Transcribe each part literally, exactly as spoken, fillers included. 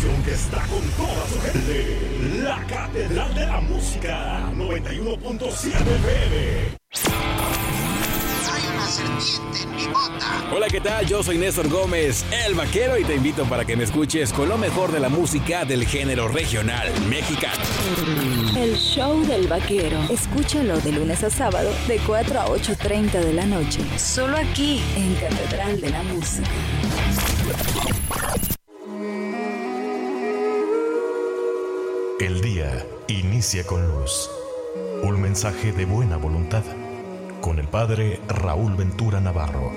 estación que está con toda su gente. La Catedral de la Música, noventa y uno punto siete F M. Hay una serpiente en mi bota. Hola, ¿qué tal? Yo soy Néstor Gómez, el vaquero, y te invito para que me escuches con lo mejor de la música del género regional mexicano. El show del vaquero. Escúchalo de lunes a sábado de cuatro a ocho treinta de la noche. Solo aquí en Catedral de la Música. El día inicia con luz. Un mensaje de buena voluntad. Con el padre Raúl Ventura Navarro.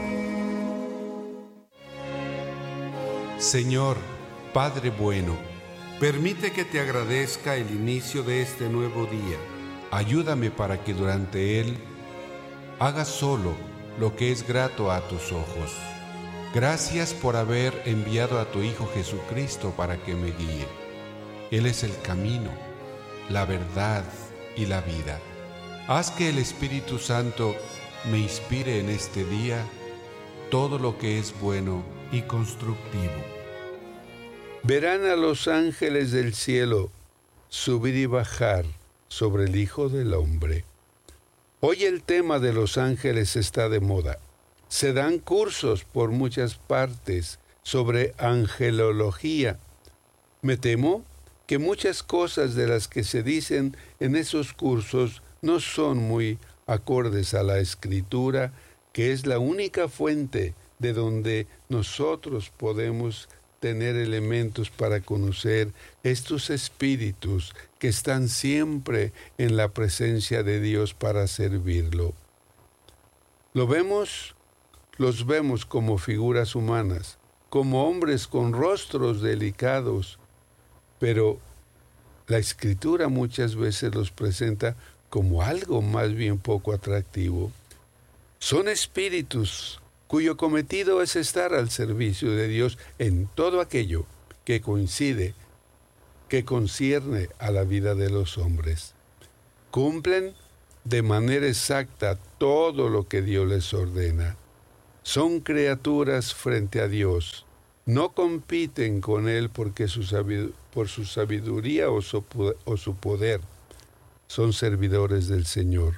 Señor, Padre bueno, permite que te agradezca el inicio de este nuevo día. Ayúdame para que durante él haga solo lo que es grato a tus ojos. Gracias por haber enviado a tu Hijo Jesucristo para que me guíe. Él es el camino, la verdad y la vida. Haz que el Espíritu Santo me inspire en este día todo lo que es bueno y constructivo. Verán a los ángeles del cielo subir y bajar sobre el Hijo del Hombre. Hoy el tema de los ángeles está de moda. Se dan cursos por muchas partes sobre angelología. Me temo que muchas cosas de las que se dicen en esos cursos no son muy acordes a la Escritura, que es la única fuente de donde nosotros podemos tener elementos para conocer estos espíritus que están siempre en la presencia de Dios para servirlo. Lo vemos, los vemos como figuras humanas, como hombres con rostros delicados, pero la Escritura muchas veces los presenta como algo más bien poco atractivo. Son espíritus cuyo cometido es estar al servicio de Dios en todo aquello que coincide, que concierne a la vida de los hombres. Cumplen de manera exacta todo lo que Dios les ordena. Son criaturas frente a Dios. No compiten con Él porque su sabidu- por su sabiduría o su, o su poder. Son servidores del Señor.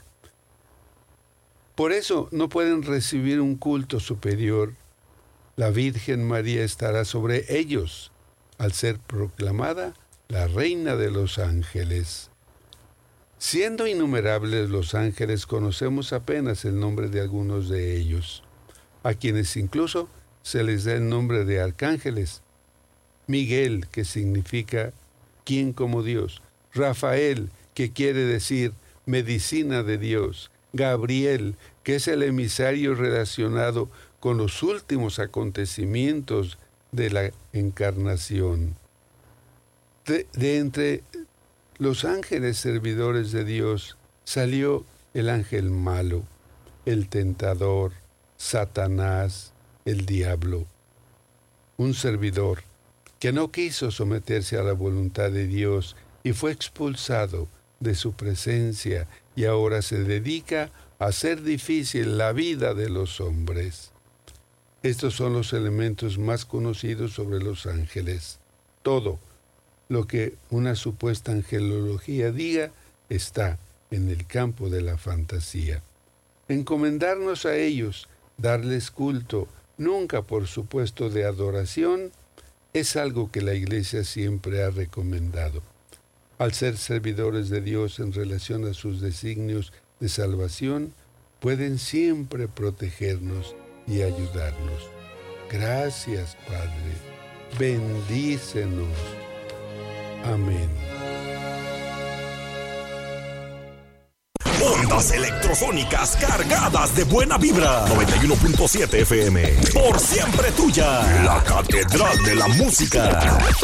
Por eso no pueden recibir un culto superior. La Virgen María estará sobre ellos, al ser proclamada la Reina de los Ángeles. Siendo innumerables los ángeles, conocemos apenas el nombre de algunos de ellos, a quienes incluso se les da el nombre de arcángeles. Miguel, que significa ¿quién como Dios? Rafael, que quiere decir medicina de Dios. Gabriel, que es el emisario relacionado con los últimos acontecimientos de la encarnación. De, de entre los ángeles servidores de Dios salió el ángel malo, el tentador, Satanás, el diablo. Un servidor que no quiso someterse a la voluntad de Dios y fue expulsado de su presencia y ahora se dedica a hacer difícil la vida de los hombres. Estos son los elementos más conocidos sobre los ángeles. Todo lo que una supuesta angelología diga está en el campo de la fantasía. Encomendarnos a ellos, darles culto, nunca por supuesto de adoración, es algo que la Iglesia siempre ha recomendado. Al ser servidores de Dios en relación a sus designios de salvación, pueden siempre protegernos y ayudarnos. Gracias, Padre. Bendícenos. Amén. Ondas electrosónicas cargadas de buena vibra. noventa y uno punto siete F M. Por siempre tuya. La Catedral de la Música.